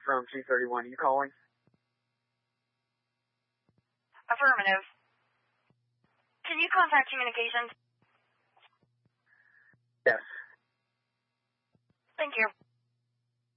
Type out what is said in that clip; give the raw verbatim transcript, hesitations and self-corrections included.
from two thirty-one. You calling? Affirmative. Can you contact communications? Yes. Thank you.